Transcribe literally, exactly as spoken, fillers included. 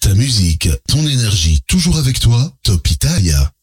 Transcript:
ta musique, ton énergie, toujours avec toi, Top Italia.